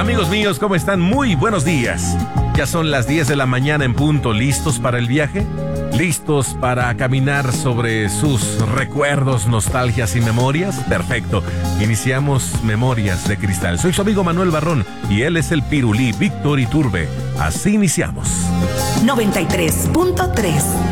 Amigos míos, ¿cómo están? Muy buenos días. Ya son las 10 de la mañana en punto. ¿Listos para el viaje? ¿Listos para caminar sobre sus recuerdos, nostalgias y memorias? Perfecto. Iniciamos Memorias de Cristal. Soy su amigo Manuel Barrón y él es el Pirulí Víctor Iturbe. Así iniciamos. 93.3